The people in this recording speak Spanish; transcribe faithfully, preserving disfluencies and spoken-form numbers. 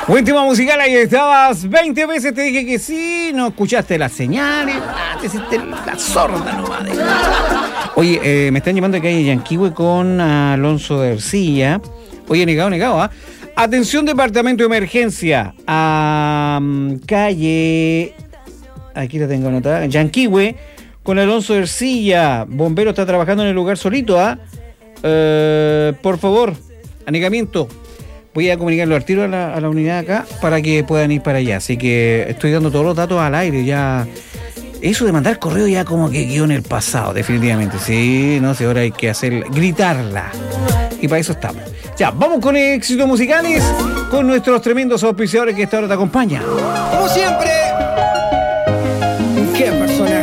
Buen tema musical, ahí estabas. veinte veces te dije que sí, no escuchaste las señales. Ah, te hiciste la sorda nomás. Oye, eh, me están llamando de calle Yanquihue con Alonso de Ercilla. Oye, negado, negado, ¿ah? ¿eh? Atención, departamento de emergencia. A um, calle. Aquí la tengo anotada. Yanquihue con Alonso de Ercilla. Bombero está trabajando en el lugar solito, ¿ah? ¿eh? Uh, por favor, anegamiento. Voy a comunicarlo al tiro a la, a la unidad acá para que puedan ir para allá. Así que estoy dando todos los datos al aire ya. Eso de mandar correo ya como que quedó en el pasado, definitivamente. Sí, no sé, ahora hay que hacer, gritarla. Y para eso estamos. Ya, vamos con éxitos musicales, con nuestros tremendos auspiciadores que esta hora te acompañan. Como siempre,